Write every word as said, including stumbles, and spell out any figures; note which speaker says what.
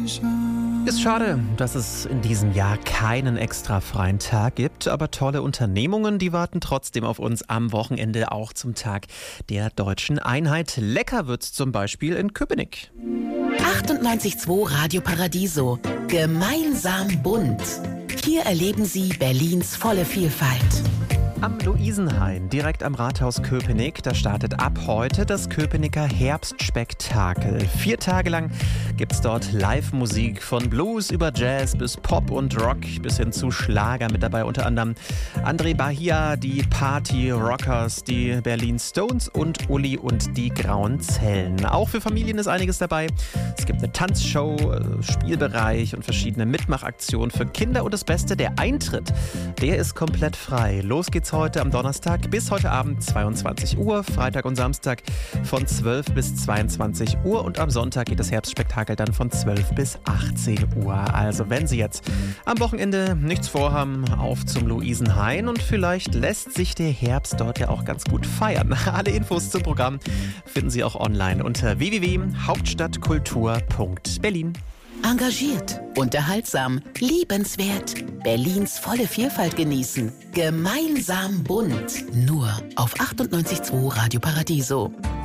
Speaker 1: Ist schade, dass es in diesem Jahr keinen extra freien Tag gibt, aber tolle Unternehmungen, die warten trotzdem auf uns am Wochenende, auch zum Tag der deutschen Einheit. Lecker wird's zum Beispiel in Köpenick.
Speaker 2: achtundneunzig Komma zwei Radio Paradiso. Gemeinsam bunt. Hier erleben Sie Berlins volle Vielfalt.
Speaker 1: Am Luisenhain, direkt am Rathaus Köpenick, da startet ab heute das Köpenicker Herbstspektakel. Vier Tage lang gibt's dort Live-Musik von Blues über Jazz bis Pop und Rock bis hin zu Schlager, mit dabei unter anderem André Bahia, die Party-Rockers, die Berlin Stones und Uli und die Grauen Zellen. Auch für Familien ist einiges dabei. Es gibt eine Tanzshow, Spielbereich und verschiedene Mitmachaktionen für Kinder. Und das Beste, der Eintritt, der ist komplett frei. Los geht's heute am Donnerstag bis heute Abend zweiundzwanzig Uhr, Freitag und Samstag von zwölf bis zweiundzwanzig Uhr und am Sonntag geht das Herbstspektakel dann von zwölf bis achtzehn Uhr. Also wenn Sie jetzt am Wochenende nichts vorhaben, auf zum Luisenhain und vielleicht lässt sich der Herbst dort ja auch ganz gut feiern. Alle Infos zum Programm finden Sie auch online unter w w w punkt hauptstadtkultur punkt berlin.
Speaker 2: Engagiert, unterhaltsam, liebenswert. Berlins volle Vielfalt genießen. Gemeinsam bunt. Nur auf achtundneunzig Komma zwei Radio Paradiso.